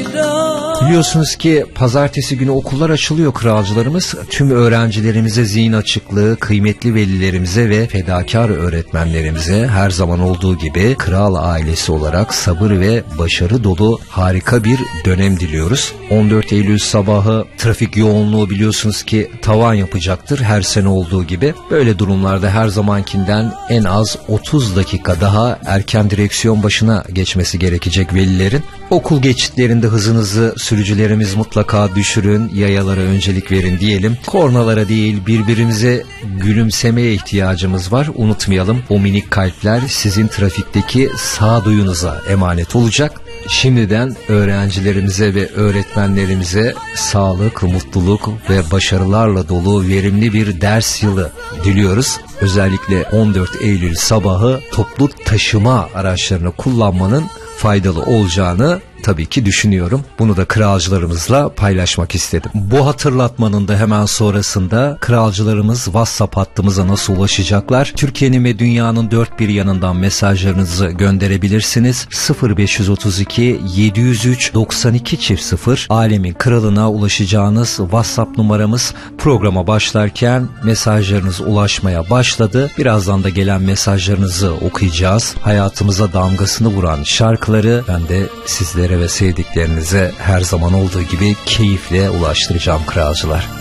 Biliyorsunuz ki pazartesi günü okullar açılıyor kralcılarımız. Tüm öğrencilerimize zihin açıklığı, kıymetli velilerimize ve fedakar öğretmenlerimize her zaman olduğu gibi kral ailesi olarak sabır ve başarı dolu harika bir dönem diliyoruz. 14 Eylül sabahı trafik yoğunluğu biliyorsunuz ki tavan yapacaktır her sene olduğu gibi. Böyle durumlarda her zamankinden en az 30 dakika daha erken direksiyon başına geçmesi gerekecek velilerin. Okul geçitlerinde hızınızı sürücülerimiz mutlaka düşürün, yayalara öncelik verin diyelim. Kornalara değil, birbirimize gülümsemeye ihtiyacımız var. Unutmayalım, o minik kalpler sizin trafikteki sağduyunuza emanet olacak. Şimdiden öğrencilerimize ve öğretmenlerimize sağlık, mutluluk ve başarılarla dolu verimli bir ders yılı diliyoruz. Özellikle 14 Eylül sabahı toplu taşıma araçlarını kullanmanın faydalı olacağını tabii ki düşünüyorum. Bunu da kralcılarımızla paylaşmak istedim. Bu hatırlatmanın da hemen sonrasında kralcılarımız WhatsApp hattımıza nasıl ulaşacaklar? Türkiye'nin ve dünyanın dört bir yanından mesajlarınızı gönderebilirsiniz. 0532 703 92 00 Alemin Kralı'na ulaşacağınız WhatsApp numaramız. Programa başlarken mesajlarınız ulaşmaya başladı. Birazdan da gelen mesajlarınızı okuyacağız. Hayatımıza damgasını vuran şarkıları ben de sizlere ve sevdiklerinize her zaman olduğu gibi keyifle ulaştıracağım kralcılar.